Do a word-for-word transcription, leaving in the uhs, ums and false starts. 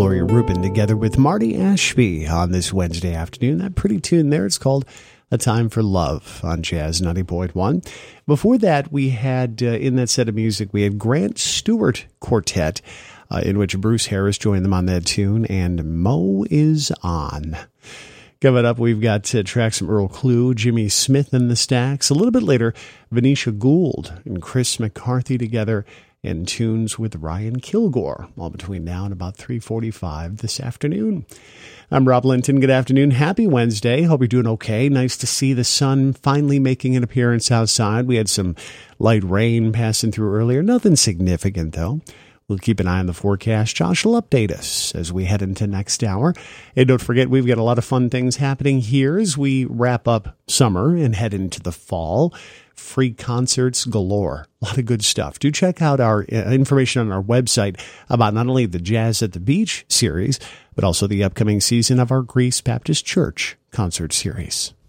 Gloria Rubin together with Marty Ashby on this Wednesday afternoon. That pretty tune there, it's called A Time for Love on Jazz ninety point one. Before that, we had, uh, in that set of music, we had Grant Stewart Quartet, uh, in which Bruce Harris joined them on that tune, and Mo is On. Coming up, we've got uh, tracks from Earl Klugh, Jimmy Smith and the Stacks. A little bit later, Venetia Gould and Chris McCarthy together, and tunes with Ryan Kilgore, all between now and about three forty-five this afternoon. I'm Rob Linton. Good afternoon. Happy Wednesday. Hope you're doing okay. Nice to see the sun finally making an appearance outside. We had some light rain passing through earlier. Nothing significant, though. We'll keep an eye on the forecast. Josh will update us as we head into next hour. And don't forget, we've got a lot of fun things happening here as we wrap up summer and head into the fall. Free concerts galore. A lot of good stuff. Do check out our uh, information on our website about not only the Jazz at the Beach series, but also the upcoming season of our Greece Baptist Church concert series.